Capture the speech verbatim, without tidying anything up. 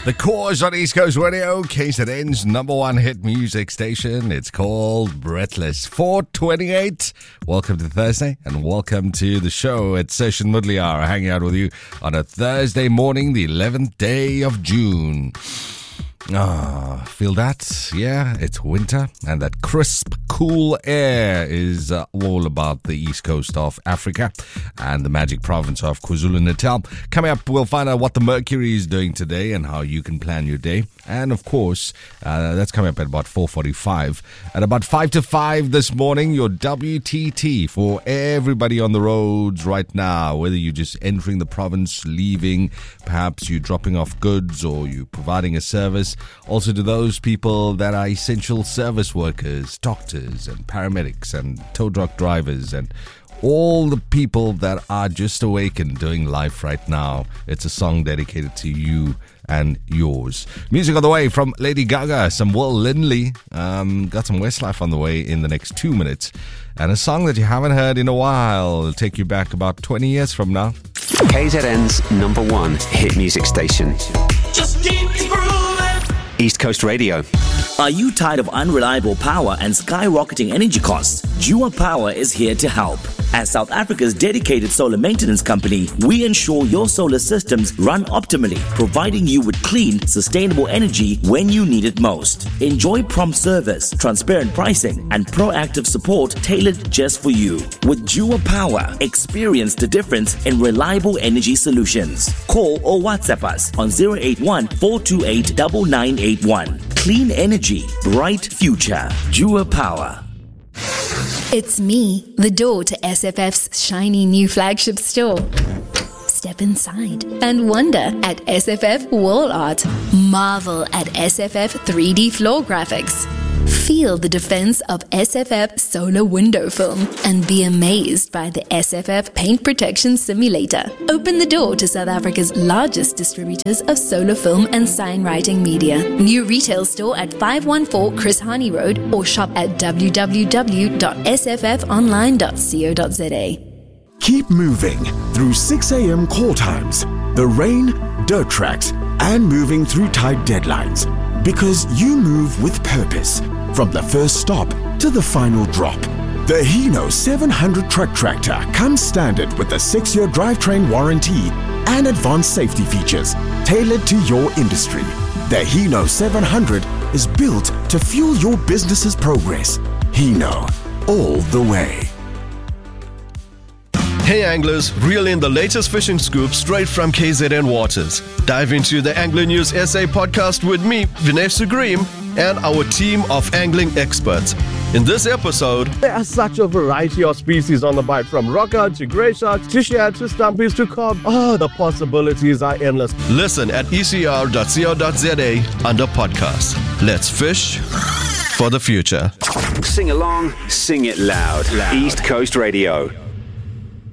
The Cause on East Coast Radio, K Z N's number one hit music station. It's called Breathless. four twenty-eight. Welcome to Thursday and welcome to the show at Session Mudliar, hanging out with you on a Thursday morning, the eleventh day of June. Ah, oh, feel that? Yeah, it's winter, and that crisp, cool air is uh, all about the east coast of Africa and the magic province of KwaZulu-Natal. Coming up, we'll find out what the mercury is doing today and how you can plan your day. And of course, uh, that's coming up at about four forty-five. At about five to five this morning, your W T T for everybody on the roads right now, whether you're just entering the province, leaving, perhaps you're dropping off goods or you're providing a service. Also to those people that are essential service workers, doctors and paramedics and tow truck drivers and all the people that are just awake and doing life right now. It's a song dedicated to you and yours. Music on the way from Lady Gaga, some Will Lindley. Um, got some Westlife on the way in the next two minutes. And a song that you haven't heard in a while. It'll take you back about twenty years from now. K Z N's number one hit music station. Just keep it grooving. East Coast Radio. Are you tired of unreliable power and skyrocketing energy costs? Jua Power is here to help. As South Africa's dedicated solar maintenance company, we ensure your solar systems run optimally, providing you with clean, sustainable energy when you need it most. Enjoy prompt service, transparent pricing, and proactive support tailored just for you. With Jua Power, experience the difference in reliable energy solutions. Call or WhatsApp us on zero eight one, four two eight, nine nine eight one. Clean energy, bright future. Jua Power. It's me, the door to S F F's shiny new flagship store. Step inside and wonder at S F F Wall Art. Marvel at S F F three D floor graphics. Feel the defense of S F F solar window film and be amazed by the S F F paint protection simulator. Open the door to South Africa's largest distributors of solar film and signwriting media. New retail store at five one four Chris Hani Road or shop at w w w dot s f f online dot co dot z a. Keep moving through six a.m. call times, the rain, dirt tracks, and moving through tight deadlines. Because you move with purpose, from the first stop to the final drop. The Hino seven hundred truck tractor comes standard with a six-year drivetrain warranty and advanced safety features tailored to your industry. The Hino seven hundred is built to fuel your business's progress. Hino, all the way. Hey anglers, reel in the latest fishing scoop straight from K Z N Waters. Dive into the Angler News S A podcast with me, Vinesh Sugrim, and our team of angling experts. In this episode, there are such a variety of species on the bite, from rocker to grey sharks to shad to stumpies to carp. Oh, the possibilities are endless. Listen at e c r dot co dot z a under podcast. Let's fish for the future. Sing along, sing it loud. loud. East Coast Radio.